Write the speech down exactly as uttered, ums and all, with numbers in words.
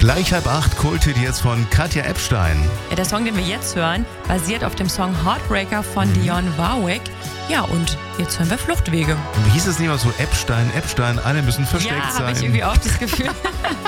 Gleich halb acht, Kulthit jetzt von Katja Epstein. Ja, der Song, den wir jetzt hören, basiert auf dem Song Heartbreaker von Mhm. Dionne Warwick. Ja, und jetzt hören wir Fluchtwege. Hieß es nicht mal so Epstein, Epstein, alle müssen versteckt Ja, sein? habe ich irgendwie auch das Gefühl.